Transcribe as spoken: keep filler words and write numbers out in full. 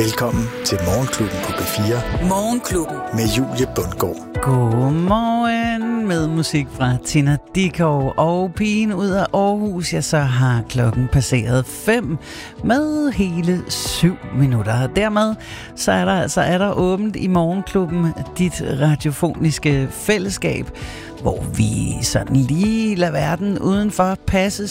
Velkommen til Morgenklubben på B fire. Morgenklubben. Med Julie Bundgaard. Godmorgen med musik fra Tina Dickow og pigen ud af Aarhus. Ja, så har klokken passeret fem med hele syv minutter. Dermed så er der altså er der åbent i Morgenklubben, dit radiofoniske fællesskab, hvor vi sådan lige lader verden udenfor passe